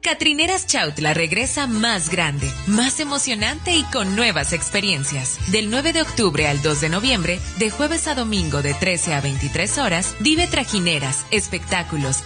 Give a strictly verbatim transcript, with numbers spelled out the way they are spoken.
Catrineras Chautla regresa más grande, más emocionante y con nuevas experiencias. Del nueve de octubre al dos de noviembre, de jueves a domingo de trece a veintitrés horas, vive trajineras, espectáculos,